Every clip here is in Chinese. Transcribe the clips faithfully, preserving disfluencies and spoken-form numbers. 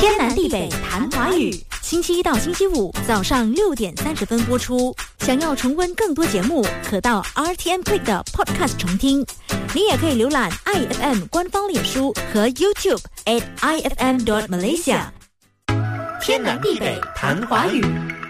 天南地北谈华语，星期一到星期五早上六点三十分播出。想要重温更多节目，可到 R T M Click 的 Podcast 重听。你也可以浏览 I F M 官方脸书和 YouTube at I F M dot Malaysia。天南地北谈华语。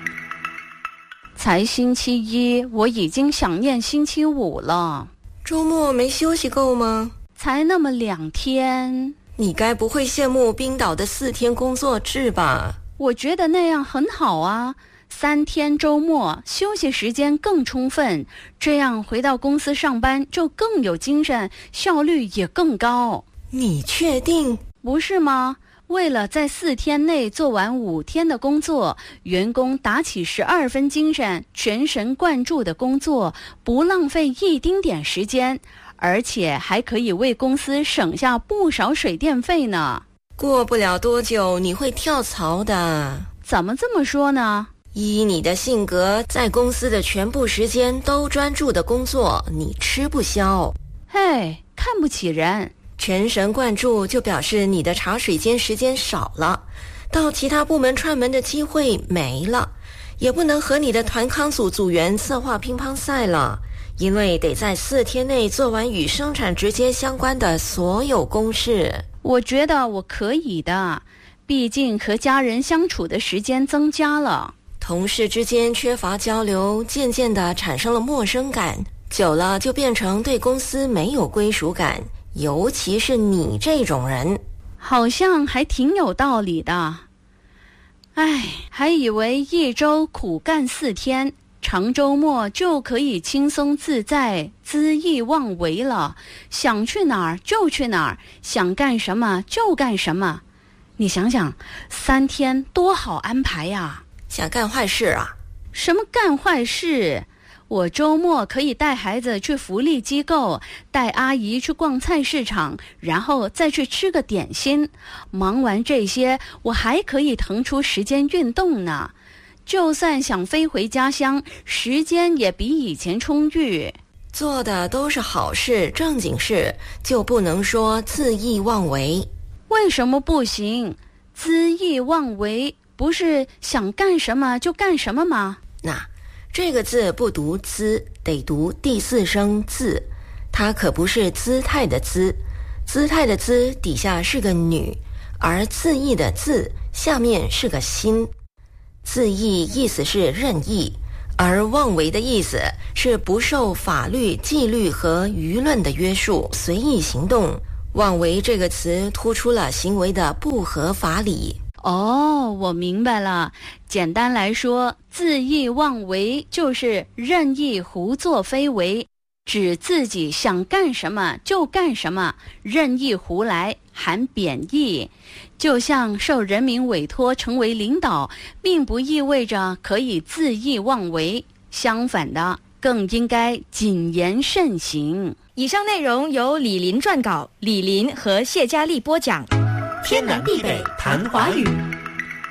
才星期一，我已经想念星期五了。 周末没休息够吗？ 才那么两天。 你该不会羡慕冰岛的四天工作制吧？ 我觉得那样很好啊，三天周末，休息时间更充分，这样回到公司上班就更有精神，效率也更高。 你确定？ 不是吗？为了在四天内做完五天的工作，员工打起十二分精神，全神贯注的工作，不浪费一丁点时间，而且还可以为公司省下不少水电费呢。 过不了多久你会跳槽的。 怎么这么说呢？ 依你的性格，在公司的全部时间都专注的工作，你吃不消。 嘿，看不起人。 全神贯注就表示你的茶水间时间少了，到其他部门串门的机会没了，也不能和你的团康组组员策划乒乓赛了，因为得在四天内做完与生产直接相关的所有公事。 我觉得我可以的，毕竟和家人相处的时间增加了， 同事之间缺乏交流，渐渐地产生了陌生感，久了就变成对公司没有归属感。尤其是你这种人， 好像还挺有道理的。唉，还以为一周苦干四天，长周末就可以轻松自在、恣意妄为了，想去哪儿就去哪儿，想干什么就干什么。你想想，三天多好安排呀！ 想干坏事啊？ 什么干坏事？我周末可以带孩子去福利机构，带阿姨去逛菜市场，然后再去吃个点心。忙完这些，我还可以腾出时间运动呢。就算想飞回家乡，时间也比以前充裕。 做的都是好事，正经事，就不能说恣意妄为。 为什么不行？恣意妄为不是想干什么就干什么吗？ 那这个字不读姿，得读第四声字，它可不是姿态的姿，姿态的姿底下是个女，而恣意的恣下面是个心。恣意意思是任意，而妄为的意思是不受法律、纪律和舆论的约束，随意行动。妄为这个词突出了行为的不合法理。 哦，我明白了。简单来说，恣意妄为就是任意胡作非为，指自己想干什么就干什么，任意胡来，含贬义。就像受人民委托成为领导，并不意味着可以恣意妄为，相反的，更应该谨言慎行。 以上内容由李林撰稿，李林和谢佳丽播讲。 天南地北谈华语。